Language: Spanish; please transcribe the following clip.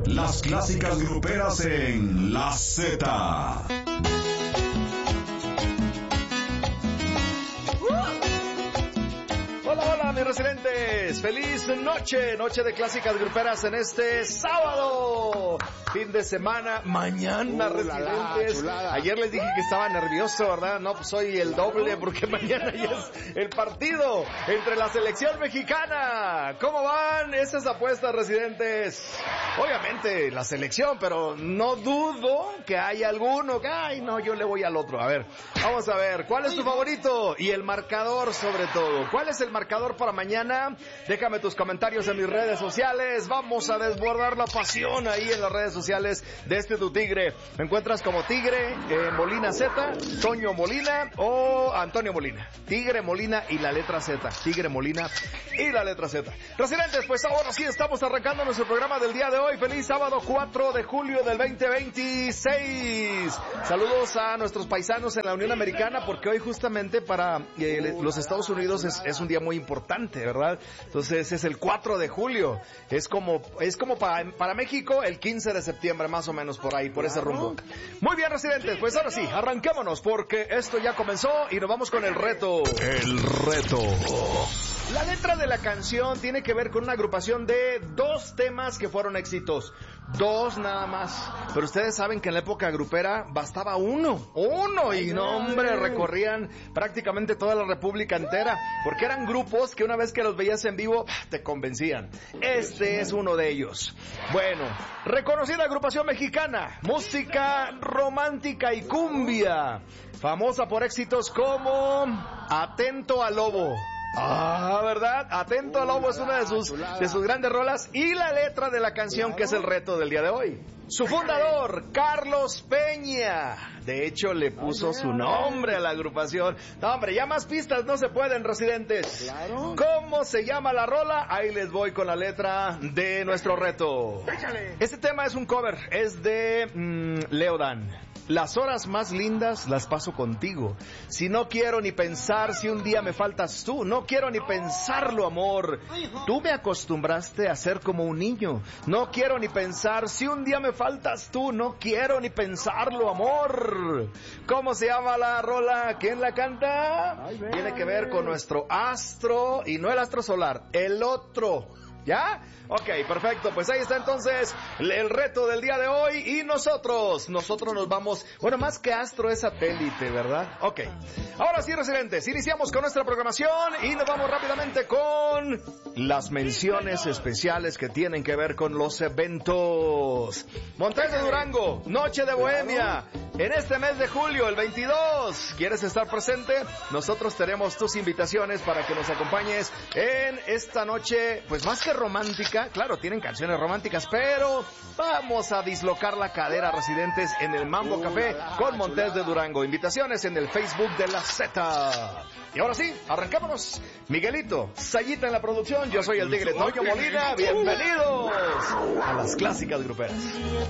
Las clásicas gruperas en La Z. Hola mis residentes, feliz noche de clásicas gruperas en este sábado, fin de semana, mañana residentes. Chulada. Ayer les dije que estaba nervioso, ¿verdad? No, pues soy el doble porque mañana ya es el partido entre la selección mexicana. ¿Cómo van esas apuestas, residentes? Obviamente la selección, pero no dudo que haya alguno que, ay no, yo le voy al otro. A ver, vamos a ver, ¿cuál es tu favorito? Y el marcador sobre todo, ¿cuál es el marcador para mañana? Déjame tus comentarios en mis redes sociales. Vamos a desbordar la pasión ahí en las redes sociales de tu Tigre. Me encuentras como Tigre Molina Z, Toño Molina o Antonio Molina. Tigre Molina y la letra Z. Tigre Molina y la letra Z. Residentes, pues ahora sí estamos arrancando nuestro programa del día de hoy. Feliz sábado 4 de julio del 2026. Saludos a nuestros paisanos en la Unión Americana, porque hoy justamente para los Estados Unidos es un día muy importante, ¿verdad? Entonces es el 4 de julio. Es como para México el 15 de septiembre, más o menos por ahí, por ese rumbo. Muy bien, residentes, pues ahora sí, arranquémonos porque esto ya comenzó y nos vamos con el reto. El reto. La letra de la canción tiene que ver con una agrupación de 2 temas que fueron éxitos. 2 nada más. Pero ustedes saben que en la época grupera bastaba uno y no, hombre, recorrían prácticamente toda la república entera, porque eran grupos que una vez que los veías en vivo te convencían. Este es uno de ellos. Bueno, reconocida agrupación mexicana, música romántica y cumbia, famosa por éxitos como Atento al Lobo. Ah, ¿verdad? Atento al Lobo es una de sus grandes rolas, y la letra de la canción que es el reto del día de hoy. Su fundador, Carlos Peña, de hecho le puso su nombre a la agrupación. No, hombre, ya más pistas no se pueden, residentes. Claro. ¿Cómo se llama la rola? Ahí les voy con la letra de nuestro reto. Échale. Este tema es un cover, es de Leodan. Las horas más lindas las paso contigo. Si no quiero ni pensar, si un día me faltas tú, no quiero ni pensarlo, amor. Tú me acostumbraste a ser como un niño. No quiero ni pensar, si un día me faltas tú, no quiero ni pensarlo, amor. ¿Cómo se llama la rola? ¿Quién la canta? Tiene que ver con nuestro astro, y no el astro solar, el otro. ¿Ya? Ok, perfecto. Pues ahí está entonces el reto del día de hoy. Y nosotros nos vamos... Bueno, más que astro es satélite, ¿verdad? Ok. Ahora sí, residentes, iniciamos con nuestra programación y nos vamos rápidamente con las menciones especiales que tienen que ver con los eventos. Montes de Durango, Noche de Bohemia, en este mes de julio, el 22. ¿Quieres estar presente? Nosotros tenemos tus invitaciones para que nos acompañes en esta noche, pues más que romántica. Claro, tienen canciones románticas, pero vamos a dislocar la cadera, residentes, en el Mambo Café con Montes de Durango. Invitaciones en el Facebook de la Z. Y ahora sí, arrancámonos. Miguelito, Sayita en la producción. Yo soy el Tigre Toño Molina. Bienvenidos a las clásicas gruperas.